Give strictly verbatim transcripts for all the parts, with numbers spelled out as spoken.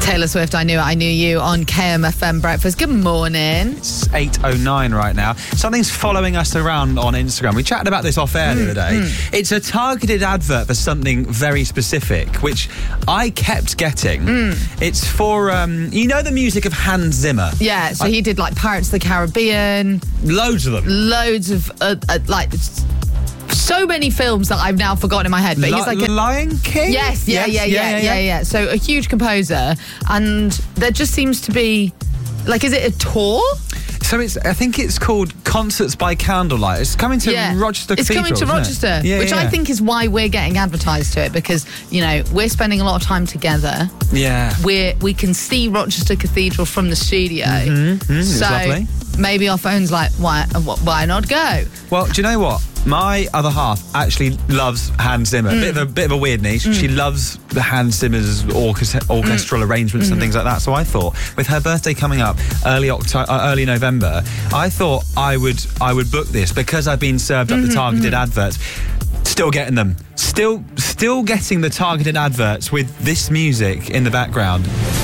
Taylor Swift, I Knew It, I Knew You on K M F M Breakfast. Good morning. It's eight oh nine right now. Something's following us around on Instagram. We chatted about this off air mm, the other day. Mm. It's a targeted advert for something very specific, which I kept getting. Mm. It's for, um, you know the music of Hans Zimmer? Yeah, so I, he did like Pirates of the Caribbean. Loads of them. Loads of, uh, uh, like... so many films that I've now forgotten in my head. But L- he's like a, Lion King? Yes, yeah, yes, yeah, yeah, yeah, yeah, yeah, yeah. So a huge composer, and there just seems to be, like, is it a tour? So it's, I think it's called Concerts by Candlelight. It's coming to yeah. Rochester It's Cathedral, coming to Rochester, yeah, which yeah. I think is why we're getting advertised to it, because, you know, we're spending a lot of time together. Yeah. We're, we can see Rochester Cathedral from the studio. Mm-hmm. Mm, so lovely. Maybe our phone's like, why, why not go? Well, do you know what? My other half actually loves Hans Zimmer. Mm. Bit of a bit of a weird niche. Mm. She loves the Hans Zimmer's orchestra, orchestral mm. arrangements mm-hmm. and things like that. So I thought, with her birthday coming up early October, uh, early November, I thought I would I would book this because I've been served up mm-hmm, the targeted mm-hmm. adverts. Still getting them. Still still getting the targeted adverts with this music in the background.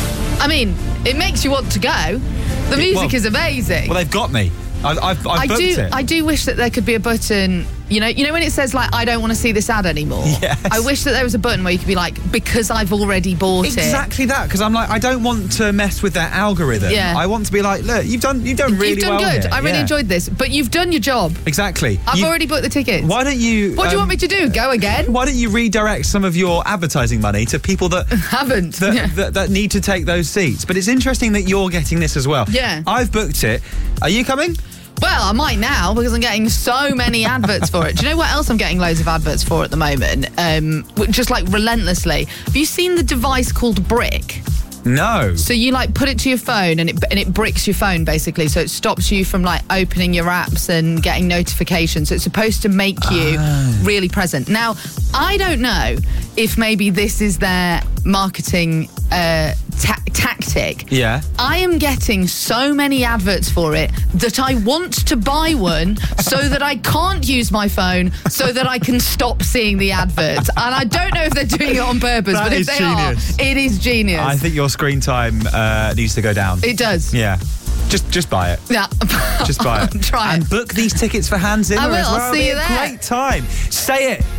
I mean, it makes you want to go. The music well, is amazing. Well, they've got me. I've, I've, I've I booked do. it. I do wish that there could be a button. You know, you know when it says like, I don't want to see this ad anymore. Yes. I wish that there was a button where you could be like, because I've already bought exactly it. Exactly that. Because I'm like, I don't want to mess with their algorithm. Yeah. I want to be like, look, you've done, you've done really you've done well good. here. I really yeah. enjoyed this, but you've done your job. Exactly. I've you've, already booked the tickets. Why don't you? What um, do you want me to do? Go again? Why don't you redirect some of your advertising money to people that haven't that, yeah. that, that need to take those seats? But it's interesting that you're getting this as well. Yeah. I've booked it. Are you coming? Well, I might now because I'm getting so many adverts for it. Do you know what else I'm getting loads of adverts for at the moment? Um, just like relentlessly. Have you seen the device called Brick? No. So you like put it to your phone and it and it bricks your phone basically. So it stops you from like opening your apps and getting notifications. So it's supposed to make you oh. really present. Now, I don't know if maybe this is their marketing uh, ta- tactic. Yeah. I am getting so many adverts for it that I want to buy one so that I can't use my phone so that I can stop seeing the adverts. And I don't know if they're doing it on purpose, that but if is they genius. are, it is genius. I think your screen time uh, needs to go down. It does. Yeah. Just just buy it. Yeah. Just buy it. Try and it. book these tickets for Hans Zimmer I will. as well. I'll see It'll you be there. a great time. Say it.